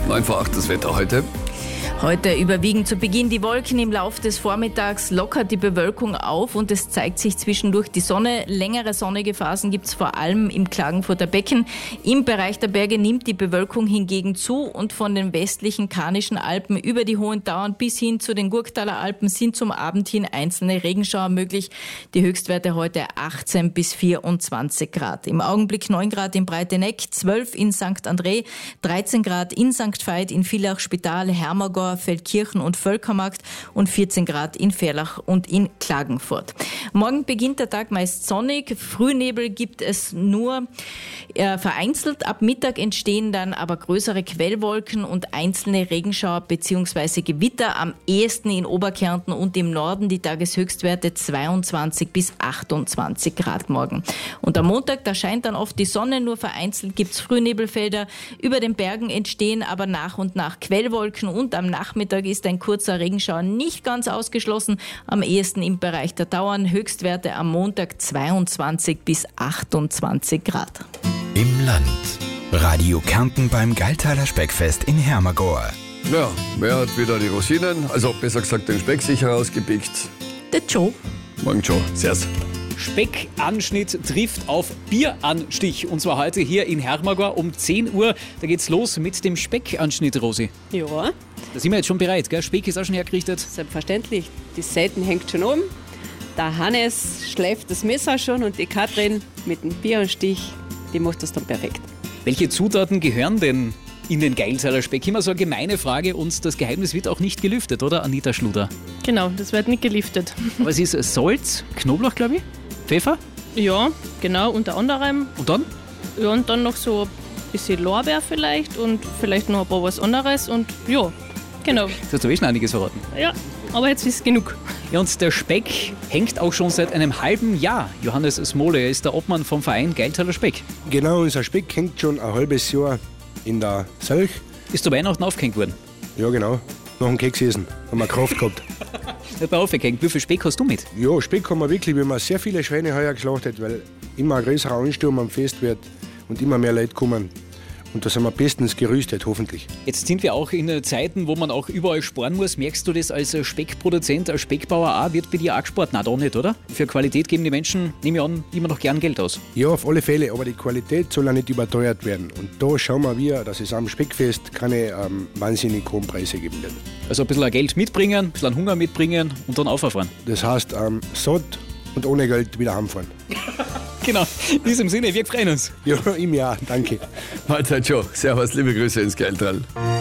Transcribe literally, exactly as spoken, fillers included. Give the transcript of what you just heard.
neun vor acht das Wetter heute. Heute überwiegen zu Beginn die Wolken. Im Laufe des Vormittags lockert die Bewölkung auf und es zeigt sich zwischendurch die Sonne. Längere sonnige Phasen gibt es vor allem im Klagenfurter Becken. Im Bereich der Berge nimmt die Bewölkung hingegen zu und von den westlichen Karnischen Alpen über die Hohen Tauern bis hin zu den Gurktaler Alpen sind zum Abend hin einzelne Regenschauer möglich. Die Höchstwerte heute achtzehn bis vierundzwanzig Grad. Im Augenblick neun Grad in Breiteneck, zwölf in Sankt André, dreizehn Grad in Sankt Veit, in Villach, Spital, Hermagor, Feldkirchen und Völkermarkt und vierzehn Grad in Verlach und in Klagenfurt. Morgen beginnt der Tag meist sonnig. Frühnebel gibt es nur äh, vereinzelt. Ab Mittag entstehen dann aber größere Quellwolken und einzelne Regenschauer bzw. Gewitter. Am ehesten in Oberkärnten und im Norden die Tageshöchstwerte zweiundzwanzig bis achtundzwanzig Grad morgen. Und am Montag, da scheint dann oft die Sonne, nur vereinzelt gibt es Frühnebelfelder. Über den Bergen entstehen aber nach und nach Quellwolken und am Nachmittag ist ein kurzer Regenschauer nicht ganz ausgeschlossen. Am ehesten im Bereich der Tauern. Höchstwerte am Montag zweiundzwanzig bis achtundzwanzig Grad. Im Land. Radio Kärnten beim Geiltaler Speckfest in Hermagor. Ja, wer hat wieder die Rosinen, also besser gesagt den Speck sicher rausgepickt? Der Joe. Morgen Joe, servus. Speckanschnitt trifft auf Bieranstich. Und zwar heute hier in Hermagor um zehn Uhr. Da geht's los mit dem Speckanschnitt, Rosi. Ja, Da sind wir jetzt schon bereit, gell? Speck ist auch schon hergerichtet. selbstverständlich. Die Seiten hängt schon oben. Der Hannes schleift das Messer schon und die Katrin mit dem Bieranstich, die macht das dann perfekt. Welche Zutaten gehören denn in den Geiltaler Speck? Immer so eine gemeine Frage und das Geheimnis wird auch nicht gelüftet, oder, Anita Schluder? Genau, das wird nicht geliftet. Aber es ist Salz, Knoblauch, glaube ich, Pfeffer Ja, genau, unter anderem. und dann? Ja, und dann noch so ein bisschen Lorbeer vielleicht und vielleicht noch ein paar was anderes und ja, genau. Das hast du eh schon einiges verraten. Ja, aber jetzt ist genug. Ja, und der Speck hängt auch schon seit einem halben Jahr. Johannes Smole, er ist der Obmann vom Verein Geiltaler Speck. Genau, unser Speck hängt schon ein halbes Jahr in der Selch. Ist zu Weihnachten aufgehängt worden? Ja, genau. Nach dem Keks essen. Haben wir Kraft gehabt. Nicht mehr aufgehängt. Wie viel Speck hast du mit? Ja, Speck haben wir wirklich, wir haben sehr viele Schweine heuer geschlachtet, weil immer ein größerer Ansturm am Fest wird und immer mehr Leute kommen. Und da sind wir bestens gerüstet, hoffentlich. Jetzt sind wir auch in Zeiten, wo man auch überall sparen muss. Merkst du das als Speckproduzent, als Speckbauer auch? Wird bei dir auch gespart? Nein, da nicht, oder? Für Qualität geben die Menschen, nehme ich an, immer noch gern Geld aus. Ja, auf alle Fälle, aber die Qualität soll auch nicht überteuert werden. Und da schauen wir wieder, dass es am Speckfest keine ähm, wahnsinnig hohen Preise geben wird. Also ein bisschen Geld mitbringen, ein bisschen Hunger mitbringen und dann auffahren. Das heißt, ähm, satt und ohne Geld wieder heimfahren. Genau, in diesem Sinne, wir freuen uns. Ja, im Jahr, danke. Mahlzeit Joe, servus, liebe Grüße ins Geiltal.